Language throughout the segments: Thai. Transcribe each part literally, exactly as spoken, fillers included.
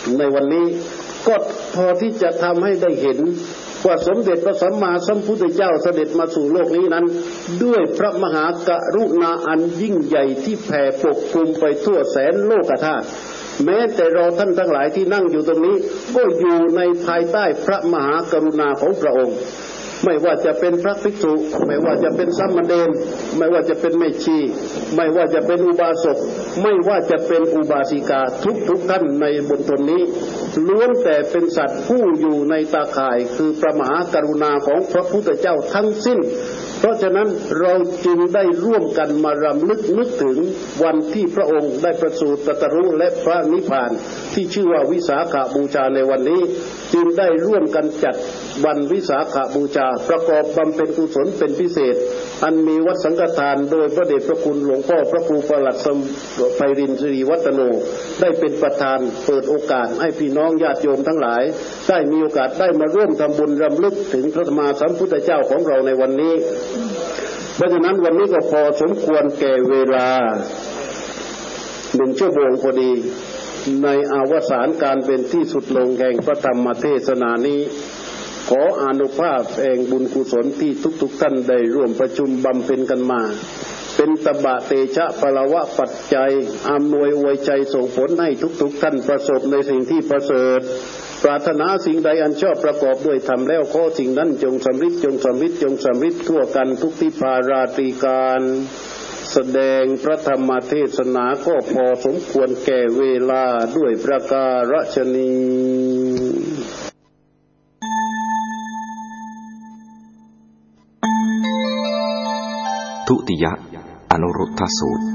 ในวันนี้ก็พอที่จะทำให้ได้เห็นว่าสมเด็จพระสัมมาสัมพุทธเจ้าเสด็จมาสู่โลกนี้นั้นด้วยพระมหากรุณาอันยิ่งใหญ่ที่แผ่ปกคลุมไปทั่วแสนโลกธาตุแม้แต่เราท่านทั้งหลายที่นั่งอยู่ตรงนี้ก็อยู่ในภายใต้พระมหากรุณาของพระองค์ไม่ว่าจะเป็นพระภิกษุไม่ว่าจะเป็นสามเณรไม่ว่าจะเป็นแม่ชีไม่ว่าจะเป็นอุบาสกไม่ว่าจะเป็นอุบาสิกาทุกๆท่านในบนตนนี้ล้วนแต่เป็นสัตว์ผู้อยู่ในตาข่ายคือพระมหากรุณาของพระพุทธเจ้าทั้งสิ้นเพราะฉะนั้นเราจึงได้ร่วมกันมารำลึกนึกถึงวันที่พระองค์ได้ประสูติตรัสรู้และพระนิพพานที่ชื่อว่าวิสาขบูชาในวันนี้จึงได้ร่วมกันจัดวันวิสาขบูชาประกอบบำเพ็ญกุศลเป็นพิเศษอันมีวัดสังฆทานโดยพระเดชพระคุณหลวงพ่อพระครูประหลัดไพรินทร์สิริวัฒโนได้เป็นประธานเปิดโอกาสให้พี่น้องญาติโยมทั้งหลายได้มีโอกาสได้มาร่วมทำบุญรำลึกถึงพระสัมมาสัมพุทธเจ้าของเราในวันนี้เพราะฉะนั้นวันนี้ก็พอสมควรแก่เวลาหนึ่งชั่วโมงพอดีในอวสานการเป็นที่สุดลงแห่งพระธรรมเทศนานี้ขออานุภาพแห่งบุญกุศลที่ทุกๆท่านได้ร่วมประชุมบำเพ็ญกันมาเป็นตบะเตชะปรวะปัจจัยอำนวยอวยใจส่งผลให้ทุกๆท่านประสบในสิ่งที่ประเสริฐปรารถนาสิ่งใดอันชอบประกอบด้วยธรรมแล้วขอสิ่งนั้นจงสำเร็จจงสำเร็จจงสำเร็จทั่วกันทุกที่ภาราตรีการแสดงพระธรรมเทศนาก็พอสมควรแก่เวลาด้วยประการฉะนี้ทุติยอนุรุทธสูตร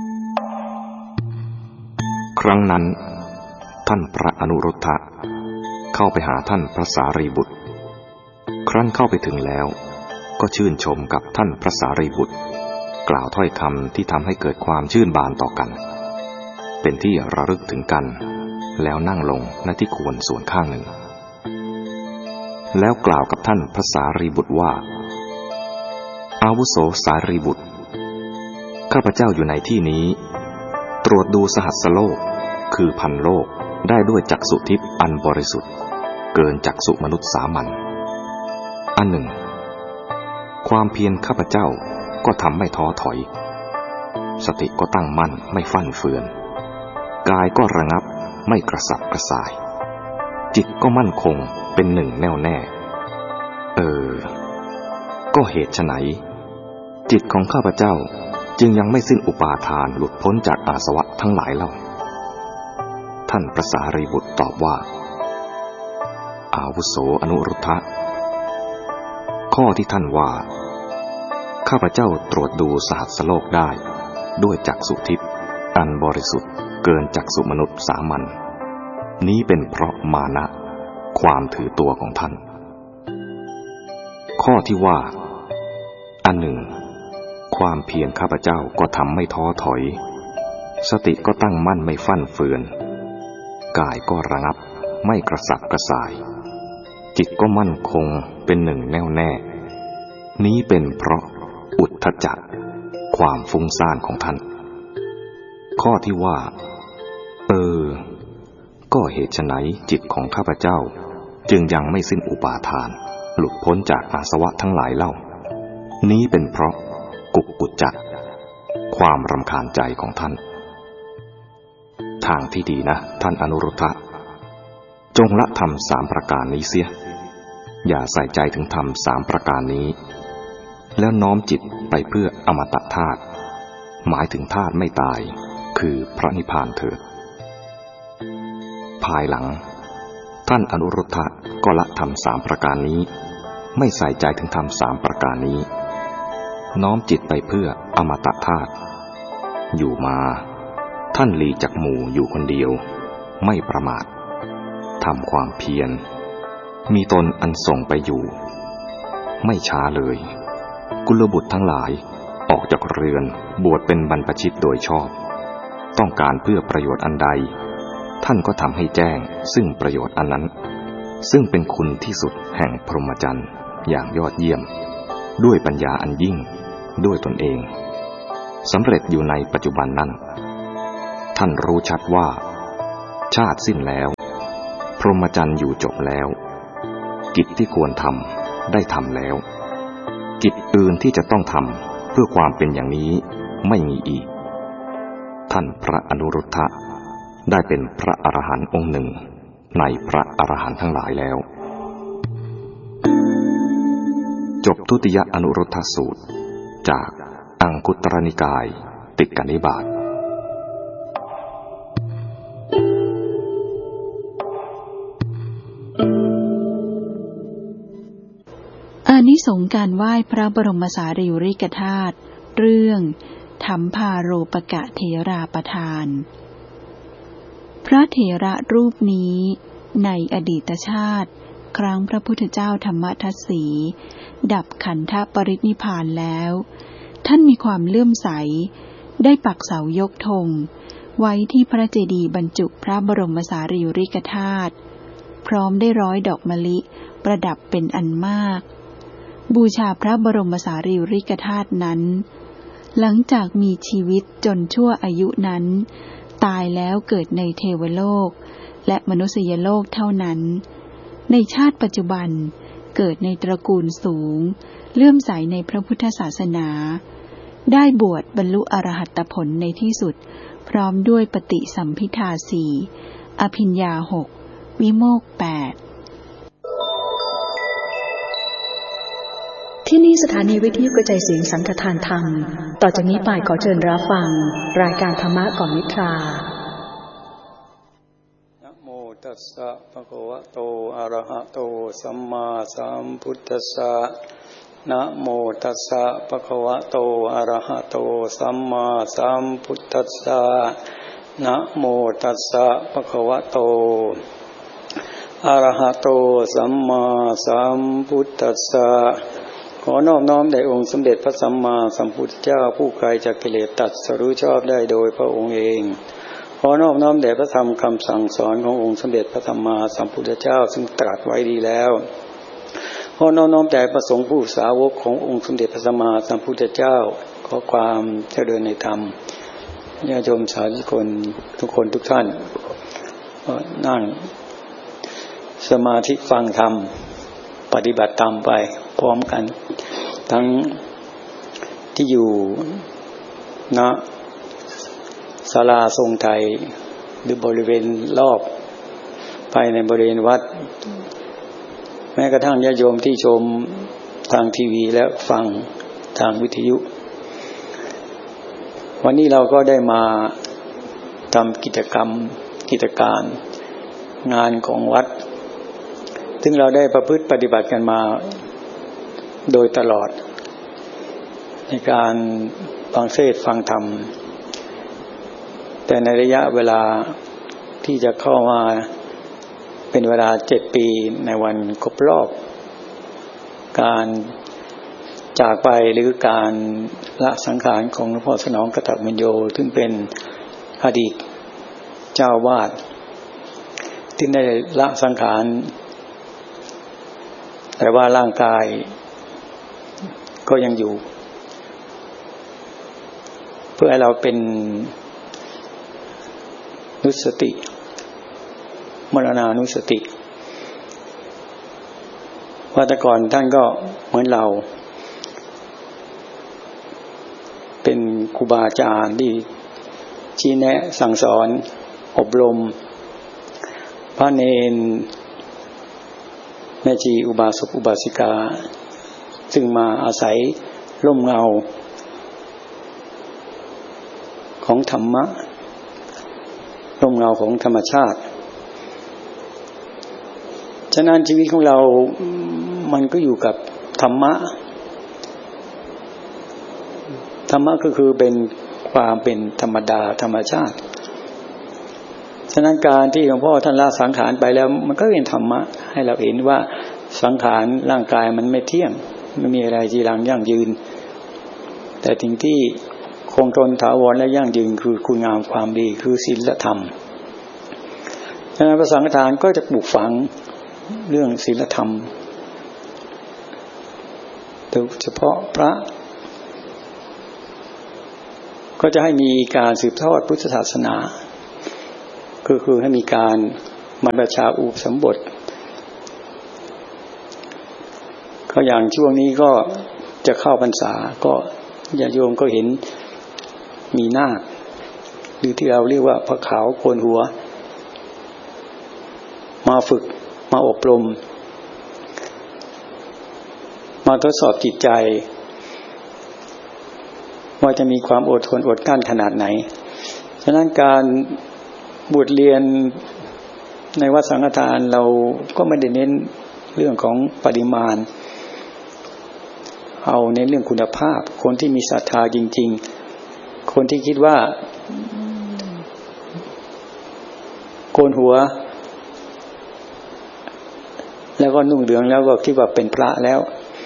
ครั้งนั้นท่านพระอนุรุทธะเข้าไปหาท่านพระสารีบุตรครั้นเข้าไปถึงแล้วก็ชื่นชมกับท่านพระสารีบุตรกล่าวถ้อยคำที่ทำให้เกิดความชื่นบานต่อกันเป็นที่ระลึกถึงกันแล้วนั่งลงณที่ควรส่วนข้างหนึ่งแล้วกล่าวกับท่านพระสารีบุตรว่าอาวุโสสารีบุตรข้าพเจ้าอยู่ในที่นี้ตรวจดูสหัสโลกคือพันโลกได้ด้วยจักษุทิพย์อันบริสุทธิ์เกินจักษุมนุษย์สามัญอันหนึ่งความเพียรข้าพเจ้าก็ทำไม่ท้อถอยสติก็ตั้งมั่นไม่ฟั่นเฟือนกายก็ระงับไม่กระสับกระส่ายจิตก็มั่นคงเป็นหนึ่งแน่วแน่เออก็เหตุไฉนจิตของข้าพเจ้าจึงยังไม่สิ้นอุปาทานหลุดพ้นจากอาสวะทั้งหลายเล่าท่านพระสารีบุตรตอบว่าอาวุโสอนุรุทธะข้อที่ท่านว่าข้าพเจ้าตรวจดูสหัสโลกได้ด้วยจักษุทิพย์อันบริสุทธิ์เกินจักษุมนุษย์สามัญนี้เป็นเพราะมานะความถือตัวของท่านข้อที่ว่าอันหนึ่งความเพียรข้าพเจ้าก็ทำไม่ท้อถอยสติก็ตั้งมั่นไม่ฟั่นเฟือนกายก็ระงับไม่กระสับกระส่ายจิตก็มั่นคงเป็นหนึ่งแน่วแน่นี้เป็นเพราะอุทธัจจะความฟุ้งซ่านของท่านข้อที่ว่าเออก็เหตุไฉนจิตของข้าพเจ้าจึงยังไม่สิ้นอุปาทานหลุดพ้นจากอาสวะทั้งหลายเล่านี้เป็นเพราะกุกกุจจะความรำคาญใจของท่านทางที่ดีนะท่านอนุรุทธะจงละธรรมสามประการนี้เสียอย่าใส่ใจถึงธรรมสามประการนี้แล้วน้อมจิตไปเพื่ออมตะธาตุหมายถึงธาตุไม่ตายคือพระนิพพานเถิดภายหลังท่านอนุรุทธะก็ละธรรมสามประการนี้ไม่ใส่ใจถึงธรรมสามประการนี้น้อมจิตไปเพื่ออมตะธาตุอยู่มาท่านหลีจากหมู่อยู่คนเดียวไม่ประมาททำความเพียรมีตนอันส่งไปอยู่ไม่ช้าเลยกุลบุตรทั้งหลายออกจากเรือนบวชเป็นบรรพชิตโดยชอบต้องการเพื่อประโยชน์อันใดท่านก็ทำให้แจ้งซึ่งประโยชน์อันนั้นซึ่งเป็นคุณที่สุดแห่งพรหมจรรย์อย่างยอดเยี่ยมด้วยปัญญาอันยิ่งด้วยตนเองสำเร็จอยู่ในปัจจุบันนั้นท่านรู้ชัดว่าชาติสิ้นแล้วรหมจรรย์อยู่จบแล้วกิจที่ควรทำได้ทำแล้วกิจอื่นที่จะต้องทำเพื่อความเป็นอย่างนี้ไม่มีอีกท่านพระอนุรุทธะได้เป็นพระอรหันต์องค์หนึ่งในพระอรหันต์ทั้งหลายแล้วจบทุติยอนุรุทธสูตรจากอังคุตตรนิกายติกนิบาตอานิสงส์การไหว้พระบรมสารีริกธาตุเรื่องถัมภาโรปกะเถราประทานพระเถระรูปนี้ในอดีตชาติครั้งพระพุทธเจ้าธรรมทัสสีดับขันธปรินิพพานแล้วท่านมีความเลื่อมใสได้ปักเสายกธงไว้ที่พระเจดีย์บรรจุพระบรมสารีริกธาตุพร้อมได้ร้อยดอกมะลิประดับเป็นอันมากบูชาพระบรมสารีริกธาตุนั้นหลังจากมีชีวิตจนชั่วอายุนั้นตายแล้วเกิดในเทวโลกและมนุษยโลกเท่านั้นในชาติปัจจุบันเกิดในตระกูลสูงเลื่อมใสในพระพุทธศาสนาได้บวชบรรลุอรหัตผลในที่สุดพร้อมด้วยปฏิสัมภิทาสี่อภิญญาหกวิโมกข์แปดที่นี่สถานีวิทยุกระจายเสียงสังฆทานธรรมต่อจากนี้ไปขอเชิญรับฟังรายการธรรมะก่อนนิทรานะโมตัสสะภะคะวะโตอะระหะโตสัมมาสัมพุทธัสสะนะโมตัสสะภะคะวะโตอะระหะโตสัมมาสัมพุทธัสสะนะโมตัสสะภะคะวะโตอะระหะโตสัมมาสัมพุทธัสสะขอนอบน้อมแด่องค์สมเด็จพระสัมมาสัมพุทธเจ้าผู้ไกลจากกิเลสตรัสรู้ชอบได้โดยพระองค์เองขอนอบน้อมแด่พระธรรมคำสั่งสอนขององค์สมเด็จพระสัมมาสัมพุทธเจ้าซึ่งตรัสไว้ดีแล้วขอนอบน้อมแด่พระสงฆ์ผู้สาวกขององค์สมเด็จพระสัมมาสัมพุทธเจ้าขอความเจริญในธรรมญาติโยมสาธุชนทุกคนทุกท่านนั่งสมาธิฟังธรรมปฏิบัติตามไปพร้อมกันทั้งที่อยู่ณศาลาทรงไทยหรือบริเวณรอบภายในบริเวณวัดแม้กระทั่งญาติโยมที่ชมทางทีวีและฟังทางวิทยุวันนี้เราก็ได้มาทำกิจกรรมกิจการงานของวัดซึ่งเราได้ประพฤติปฏิบัติกันมาโดยตลอดในการฟังเทศน์ฟังธรรมแต่ในระยะเวลาที่จะเข้ามาเป็นเวลาเจ็ดปีในวันครบรอบการจากไปหรือการละสังขารของหลวงพ่อสนองกตปัญโยซึ่งเป็นอดีตเจ้าวาดที่ได้ละสังขารแต่ว่าร่างกายก็ยังอยู่เพื่อให้เราเป็นนุสติมรณานุสติว่าแต่ก่อนท่านก็เหมือนเราเป็นครูบาอาจารย์ที่ชี้แนะสั่งสอนอบรมพระเนรแม่ชีอุบาสกอุบาสิกาซึ่งมาอาศัยร่มเงาของธรรมะร่มเงาของธรรมชาติฉะนั้นชีวิตของเรามันก็อยู่กับธรรมะธรรมะก็คือเป็นความเป็นธรรมดาธรรมชาติฉะนั้นการที่หลวงพ่อท่านละสังขารไปแล้วมันก็เป็นธรรมะให้เราเห็นว่าสังขารร่างกายมันไม่เที่ยงไม่มีอะไรจีรังยั่งยืนแต่สิ่งที่คงทนถาวรและยั่งยืนคือคุณงามความดีคือศีลธรรมฉะนั้นพระสังฆทานก็จะปลูกฝังเรื่องศีลธรรมโดยเฉพาะพระก็จะให้มีการสืบทอดพุทธศาสนาก็คือให้มีการบรรพชาอุปสมบทก็อย่างช่วงนี้ก็จะเข้าพรรษาก็ญาติโยมก็เห็นมีนาคหรือที่เราเรียกว่าพระขาวโกนหัวมาฝึกมาอบรมมาทดสอบจิตใจว่าจะมีความอดทนอดกลั้นขนาดไหนฉะนั้นการบวชเรียนในวัดสังฆทานเราก็ไม่ได้เน้นเรื่องของปริมาณเอาในเรื่องคุณภาพคนที่มีศรัทธาจริงๆคนที่คิดว่าโกนหัวแล้วก็นุ่งเหลืองแล้วก็คิดว่าเป็นพระแล้ว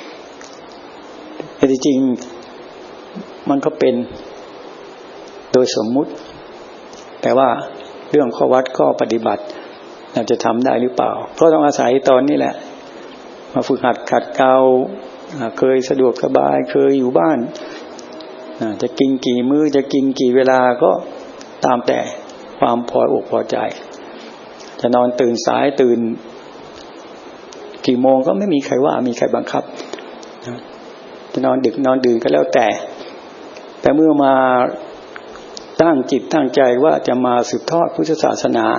แต่จริงมันก็เป็นโดยสมมุติแต่ว่าเรื่องข้อวัดข้อปฏิบัติเราจะทำได้หรือเปล่าเพราะต้องอาศัยตอนนี้แหละมาฝึกหัดขัดเกลาเคยสะดวกสบายเคยอยู่บ้านจะกินกี่มื้อจะกินกี่เวลาก็ตามแต่ความพออกพอใจจะนอนตื่นสายตื่นกี่โมงก็ไม่มีใครว่ามีใครบังคับจะนอนดึกนอนดื่นก็แล้วแต่แต่เมื่อมาตั้งจิตตั้งใจว่าจะมาสืบทอดพุทธศาสนา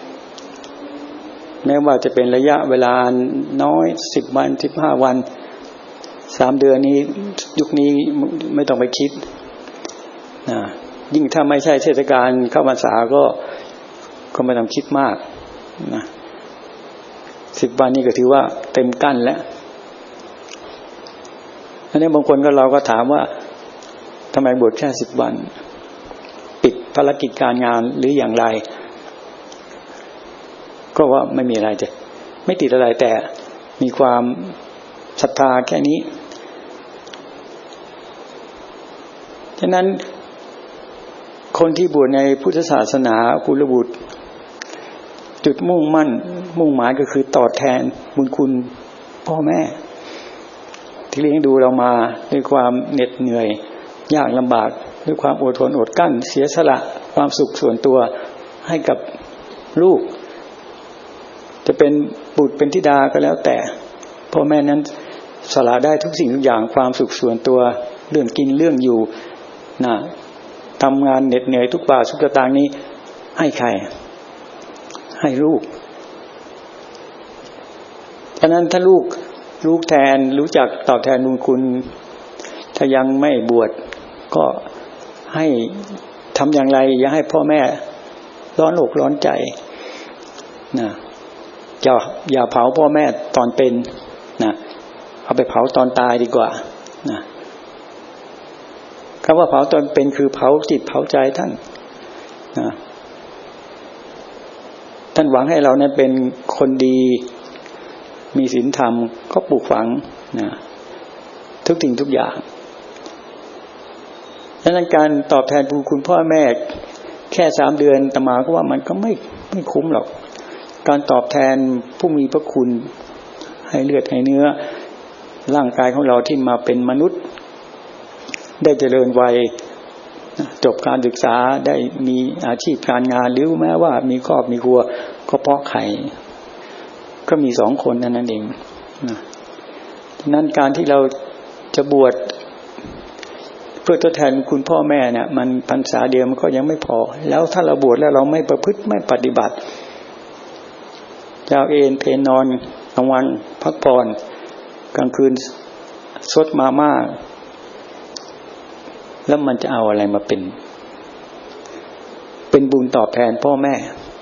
แม้ว่าจะเป็นระยะเวลาน้อยสิบวันสิบห้าวันสามเดือนนี้ยุคนี้ไม่ต้องไปคิดนะยิ่งถ้าไม่ใช่เทศกาลเข้าพรรษาก็ก็ไม่ต้องคิดมากนะสิบวันนี้ก็ถือว่าเต็มกั้นแล้วอันนี้บางคนก็เราก็ถามว่าทำไมบวชแค่สิบวันปิดภารกิจการงานหรืออย่างไรก็ว่าไม่มีอะไรจ้ะไม่ติดอะไรแต่มีความศรัทธาแค่นี้ฉะนั้นคนที่บวชในพุทธศาสนากุลบุตรจุดมุ่งมั่นมุ่งหมายก็คือตอบแทนบุญคุณพ่อแม่ที่เลี้ยงดูเรามาด้วยความเหน็ดเหนื่อยยากลำบากด้วยความอดทนอดกลั้นเสียสละความสุขส่วนตัวให้กับลูกจะเป็นบุตรเป็นธิดาก็แล้วแต่พ่อแม่นั้นสละได้ทุกสิ่งทุกอย่างความสุขส่วนตัวเรื่องกินเรื่องอยู่นะทำงานเหน็ดเหนื่อยทุกบาททุกสตางค์นี้ให้ใครให้ลูกฉะนั้นถ้าลูกลูกแทนรู้จักตอบแทนบุญคุณถ้ายังไม่บวชก็ให้ทำอย่างไรอย่าให้พ่อแม่ร้อนอกร้อนใจนะอย่าอย่าเผาพ่อแม่ตอนเป็นนะเอาไปเผาตอนตายดีกว่านะคำว่าเผาตอนเป็นคือเผาจิตเผาใจท่านนะท่านหวังให้เรานั้นเป็นคนดีมีศีลธรรมก็ปลูกฝังนะทุกสิ่งทุกอย่างดังนั้นการตอบแทนบุญคุณพ่อแม่แค่สามเดือนอาตมาก็ว่ามันก็ไม่ไม่คุ้มหรอกการตอบแทนผู้มีพระคุณให้เลือดให้เนื้อร่างกายของเราที่มาเป็นมนุษย์ได้เจริญวัยจบการศึกษาได้มีอาชีพการงานหรือแม้ว่ามีครอบมีครัวก็เพราะไข่ก็มีสองคนนั่นนั่นเองนะฉะนั้นการที่เราจะบวชเพื่อทดแทนคุณพ่อแม่เนี่ยมันพรรษาเดียวมันก็ยังไม่พอแล้วถ้าเราบวชแล้วเราไม่ประพฤติไม่ปฏิบัติเจ้าเอนเพนนอนกลางวันพักผ่อนกลางคืนซดมาม่าแล้วมันจะเอาอะไรมาเป็นเป็นบุญตอบแทนพ่อแม่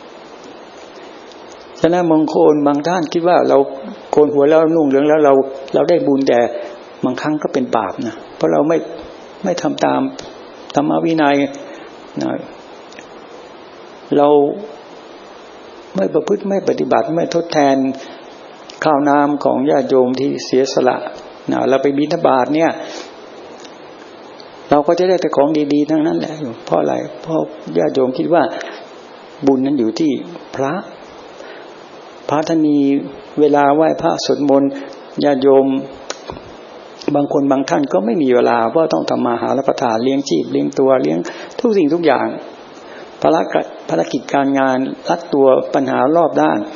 ฉะนั้นบางคนบางท่านคิดว่าเราโกนหัวแล้วนุ่งเหลืองแล้วเราเราได้บุญแต่บางครั้งก็เป็นบาปนะเพราะเราไม่ไม่ทำตามธรรมวินัยนะเราไม่ประพฤติไม่ปฏิบัติไม่ทดแทนข้าวน้ำของญาติโยมที่เสียสละนะเราไปบิณฑบาตเนี่ยเราก็จะได้แต่ของดีๆทั้งนั้นแหละเพราะอะไรเพราะญาติโยมคิดว่าบุญนั้นอยู่ที่พระพระท่านมีเวลาไหว้พระสวดมนต์ญาติโยมบางคนบางท่านก็ไม่มีเวลาเพราะต้องทำมาหารับประทานเลี้ยงชีพเลี้ยงตัวเลี้ยงทุกสิ่งทุกอย่างภาระภารกิจการงานรัดตัวปัญหารอบด้าน